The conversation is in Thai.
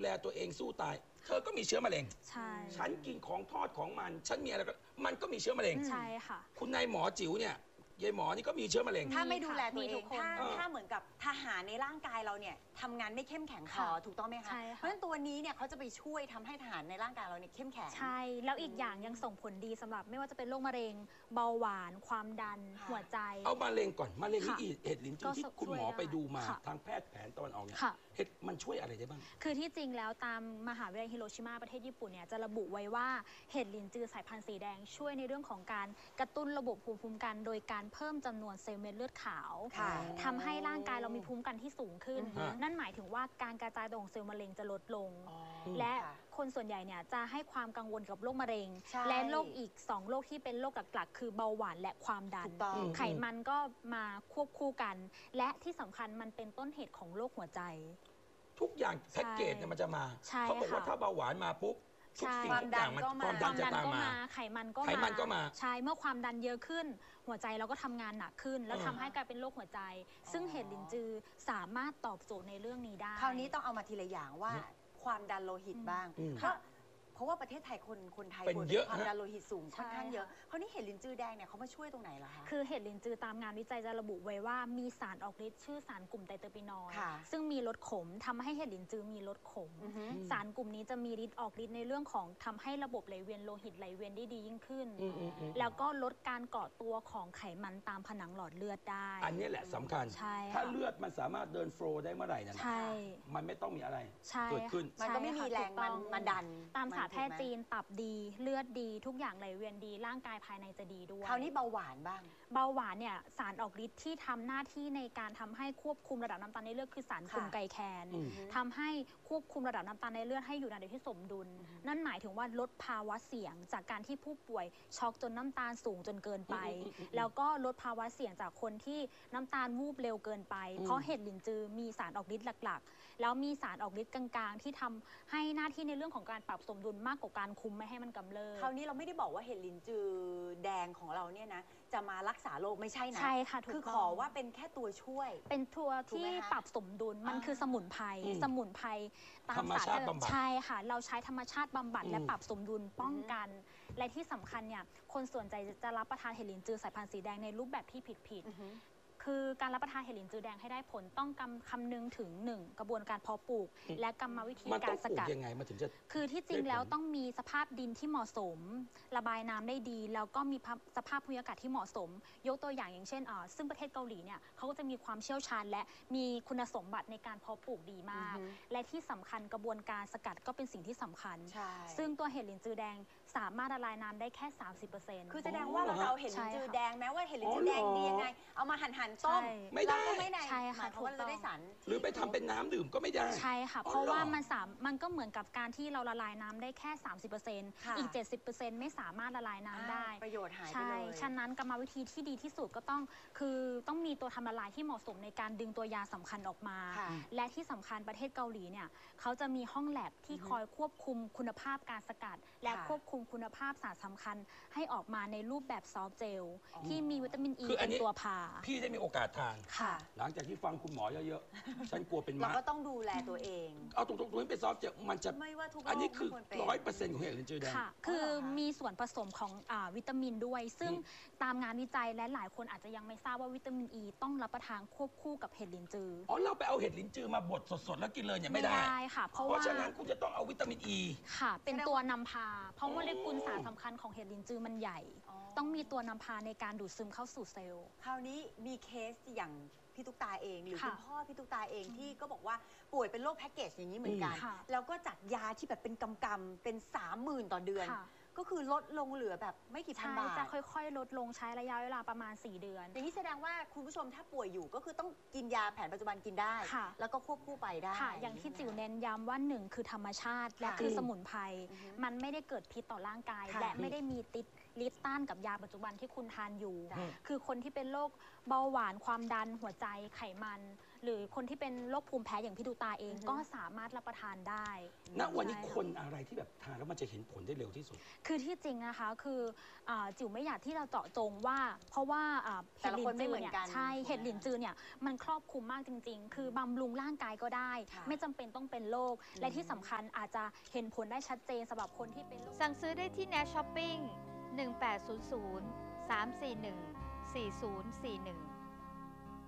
ตัวเองสู้ตายเธอก็มีเชื้อมะเร็งใช่ฉันกินของทอดของฉันมีอะไรก็มันก็มีเชื้อมะเร็งใช่ค่ะคุณนายหมอจิ๋วเนี่ยยายหมอนี่ก็มีเชื้อมะเร็งถ้าไม่ดูแลตัวเองถ้าเหมือนกับทหารในร่างกายเราเนี่ยทำงานไม่เข้มแข็งพอถูกต้องไหมคะเพราะฉะนั้นตัวนี้เนี่ยเขาจะไปช่วยทำให้ทหารในร่างกายเราเนี่ยเข้มแข็งใช่แล้วอีกอย่างยังส่งผลดีสำหรับไม่ว่าจะเป็นโรคมะเร็งเบาหวานความดันหัวใจเอามะเร็งก่อนมะเร็งนี่เห็ดลิ้นจือที่คุณหมอไปดูมาทางแพทย์แผนตะวันออกเนี่ยเห็ดมันช่วยอะไรได้บ้างคือที่จริงแล้วตามมหาวิทยาลัยฮิโรชิมาประเทศญี่ปุ่นเนี่ยจะระบุไว้ว่าเห็ดลิ้นจือสายพันธุ์สีแดงช่วยในเรื่องของการกระตุ้นระบบภูมิคุ้มกันโดยการเพิ่มจำนวนเซลล์เม็ดเลือดขาวทำให้ร่างกายเรามีภูมิคุ้มกันที่สูงขึ้นนั่นหมายถึงว่าการกระจายตัวของเซลล์มะเร็งจะลดลงและคนส่วนใหญ่เนี่ยจะให้ความกังวลกับโรคมะเร็งและโรคอีก2โรคที่เป็นโรคหลักๆคือเบาหวานและความดันไขมันก็มาควบคู่กันและที่สำคัญมันเป็นต้นเหตุของโรคหัวใจทุกอย่างแพ็กเกจเนี่ยมันจะมาเขาบอกว่าถ้าเบาหวานมาปุ๊บทุกสิ่งทุกอย่างความดันจะตามมาไขมันก็มาใช่เมื่อความดันเยอะขึ้นหัวใจเราก็ทำงานหนักขึ้นแล้วทำให้กลายเป็นโรคหัวใจ ซึ่งเห็ดลิ้นจือสามารถตอบโจทย์ในเรื่องนี้ได้คราวนี้ต้องเอามาทีละอย่างว่าความดันโลหิตบ้างเพราะว่าประเทศไทยคนไทยเป็นเยอะความดันโลหิตสูงค่อนข้างเยอะคราวนี้เห็ดลิ้นจือแดงเนี่ยเขามาช่วยตรงไหนล่ะคะคือเห็ดลิ้นจือตามงานวิจัยจะระบุไว้ว่ามีสารออกฤทธิ์ชื่อสารกลุ่มไตรเตอร์ปีนอยด์ซึ่งมีรสขมทำให้เห็ดลิ้นจือมีรสขมสารกลุ่มนี้จะมีฤทธิ์ออกฤทธิ์ในเรื่องของทำให้ระบบไหลเวียนโลหิตไหลเวียนได้ดียิ่งขึ้นแล้วก็ลดการเกาะตัวของไขมันตามผนังหลอดเลือดได้อันนี้แหละสำคัญถ้าเลือดมันสามารถเดินโฟลว์ได้เมื่อไหร่นั่นมันไม่ต้องมีอะไรเกิดขึ้นมันก็ไม่มีแรงมันดันตามภาษาแพทย์จีนตับดีเลือดดีทุกอย่างไหลเวียนดีร่างกายภายในจะดีด้วยคราวนี้เบาหวานบ้างเบาหวานเนี่ยสารออกฤทธิ์ที่ทำหน้าที่ในการทำให้ควบคุมระดับน้ำตาลในเลือดคือสารกลุ่มไกลแคนทำให้ควบคุมระดับน้ำตาลในเลือดให้อยู่ในระดับที่สมดุลนั่นหมายถึงว่าลดภาวะเสี่ยงจากการที่ผู้ป่วยช็อกจนน้ำตาลสูงจนเกินไปแล้วก็ลดภาวะเสี่ยงจากคนที่น้ำตาลวูบเร็วเกินไปเพราะเห็ดลิ้นจือมีสารออกฤทธิ์หลักๆแล้วมีสารออกฤทธิ์กลางๆที่ทำให้หน้าที่ในเรื่องของการปรับสมดุลมากกว่าการคุมไม่ให้มันกำเริบคราวนี้เราไม่ได้บอกว่าเห็ดลิ้นจือแดงของเราเนี่ยนะจะมารักษาโรคไม่ใช่นะใช่ค่ะคือขอว่าเป็นแค่ตัวช่วยเป็นตัวที่ปรับสมดุลมันคือสมุนไพรตามศาสตร์ใช่ค่ะเราใช้ธรรมชาติบำบัดและปรับสมดุลป้องกันและที่สำคัญเนี่ยคนส่วนใหญ่จะรับประทานเห็ดลิ้นจือสายพันธุ์สีแดงในรูปแบบที่ผิดคือการรับประทานเห็ดลิ้นจือแดงให้ได้ผลต้องคำนึงถึง1กระบวนการเพาะปลูกและกรรมวิธีการสกัดยังไงมาถึงจะคือที่จริงแล้วต้องมีสภาพดินที่เหมาะสมระบายน้ำได้ดีแล้วก็มีสภาพภูมิอากาศที่เหมาะสมยกตัวอย่างเช่นซึ่งประเทศเกาหลีเนี่ยเขาก็จะมีความเชี่ยวชาญและมีคุณสมบัติในการเพาะปลูกดีมากและที่สำคัญกระบวนการสกัดก็เป็นสิ่งที่สำคัญซึ่งตัวเห็ดลิ้นจือแดงสามารถละลายน้ำได้แค่ 30% คือแสดงว่าเราเอาเห็ดลิ้นจือแดงแม้ว่าเห็ดลิ้นจือแดงดียังไงเอามาหั่นต้มไม่ได้ใช่ค่ะเพราะว่าเราได้สารหรือไปทำเป็นน้ำดื่มก็ไม่ได้ใช่ค่ะเพราะว่ามันก็เหมือนกับการที่เราละลายน้ำได้แค่ 30%อีก 70% ไม่สามารถละลายน้ำได้ประโยชน์หายไปเลยฉะนั้นกรรมวิธีที่ดีที่สุดก็ต้องมีตัวทำละลายที่เหมาะสมในการดึงตัวยาสำคัญออกมาและที่สำคัญประเทศเกาหลีเนี่ยเขาจะมีห้องแลบที่คอยควบคุมคุณภาพการสกัดและควบคุมคุณภาพสารสำคัญให้ออกมาในรูปแบบซอฟต์เจลที่มีวิตามินอีเป็นตัวพาพี่ได้มีโอกาสทานหลังจากที่ฟังคุณหมอเยอะๆฉันกลัวเป็นม้าเราก็ต้องดูแลตัวเองเอาตรงๆเป็นซอฟต์เจลมันจะไม่ว่าทุกอันนี้คือ 100% ของเห็ดลิ้นจือแดงค่ะคือมีส่วนผสมของวิตามินด้วยซึ่งตามงานวิจัยและหลายคนอาจจะยังไม่ทราบว่าวิตามินอีต้องรับประทานควบคู่กับเห็ดลิ้นจือเราไปเอาเห็ดลิ้นจือมาบดสดๆแล้วกินเลยเนี่ยไม่ได้ค่ะเพราะฉะนั้นคุณจะต้องเอาวิตามินอีค่ะเป็นตัวนำพาเพราะโมเลกุลสารสำคัญของเห็ดลิ้นจือมันใหญ่ต้องมีตัวนำพาในการดูดซึมเข้าสู่เซลล์คราวนี้มีเคสอย่างพี่ตุ๊กตาเองหรือคุณพ่อพี่ตุ๊กตาเองที่ก็บอกว่าป่วยเป็นโรคแพ็กเกจอย่างนี้เหมือนกันแล้วก็จากยาที่แบบเป็นกำๆเป็น30,000ต่อเดือนก็คือลดลงเหลือแบบไม่กี่พันบาทจะค่อยๆลดลงใช้ระยะเวลาประมาณ4 เดือนอย่างนี้แสดงว่าคุณผู้ชมถ้าป่วยอยู่ก็คือต้องกินยาแผนปัจจุบันกินได้แล้วก็ควบคู่ไปได้อย่างที่จิ๋วเน้นย้ำว่า1คือธรรมชาติและคือสมุนไพรมันไม่ได้เกิดพิษต่อร่างกายและไม่ได้มีฤทธิ์ต้านกับยาปัจจุบันที่คุณทานอยู่คือคนที่เป็นโรคเบาหวานความดันหัวใจไขมันหรือคนที่เป็นโรคภูมิแพ้อย่างพี่ตุ๊กตาเองก็สามารถรับประทานได้ณวันนี้คนอะไรที่แบบทานแล้วมันจะเห็นผลได้เร็วที่สุดคือที่จริงนะคะคือจิ๋วไม่อยากที่เราเจาะจงว่า เพราะว่าเห็ดหลินจือเนี่ยใช่เห็ดหลินจือเนี่ยมันครอบคลุมมากจริงๆ คือบำรุงร่างกายก็ได้ ไม่จำเป็นต้องเป็นโรคและที่สำคัญอาจจะเห็นผลได้ชัดเจนสำหรับคนที่เป็นโรคสั่งซื้อได้ที่ Net Shopping 1800 341 4041